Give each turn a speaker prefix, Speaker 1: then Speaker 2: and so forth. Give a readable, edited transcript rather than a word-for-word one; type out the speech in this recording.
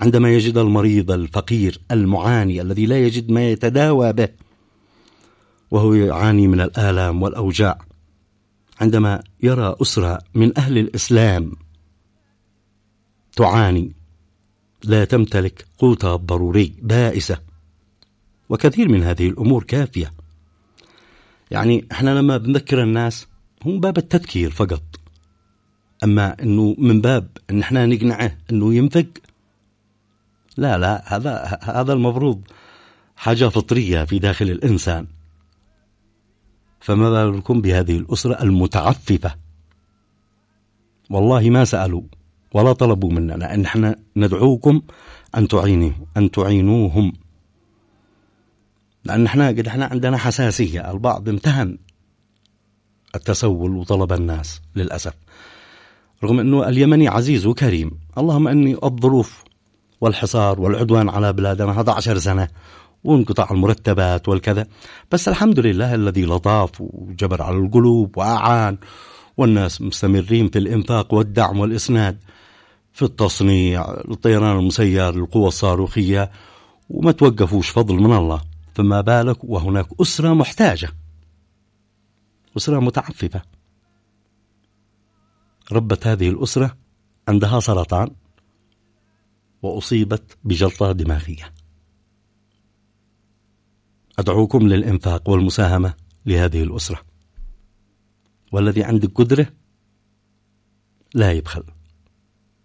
Speaker 1: عندما يجد المريض الفقير المعاني الذي لا يجد ما يتداوى به وهو يعاني من الآلام والأوجاع، عندما يرى أسرة من أهل الإسلام تعاني لا تمتلك قوتها الضروري بائسة، وكثير من هذه الأمور كافية. يعني احنا لما بنذكر الناس هم باب التذكير فقط، أما أنه من باب أن احنا نقنعه أنه ينفق، لا هذا المفروض حاجة فطرية في داخل الإنسان. فما بالكم بهذه الأسرة المتعففة؟ والله ما سألوا ولا طلبوا مننا أن احنا ندعوكم أن تعينوهم، لأن احنا عندنا حساسية. البعض امتهن التسول وطلب الناس للأسف، رغم أنه اليمني عزيز وكريم. اللهم أني الظروف والحصار والعدوان على بلادنا 11 سنة وانقطاع المرتبات والكذا، بس الحمد لله الذي لطاف وجبر على القلوب وأعان، والناس مستمرين في الإنفاق والدعم والإسناد في التصنيع، الطيران المسير، القوى الصاروخية، وما توقفوش، فضل من الله. فما بالك وهناك أسرة محتاجة، أسرة متعففة. ربت هذه الأسرة عندها سرطان وأصيبت بجلطة دماغية. أدعوكم للإنفاق والمساهمة لهذه الأسرة، والذي عندك قدرة لا يبخل.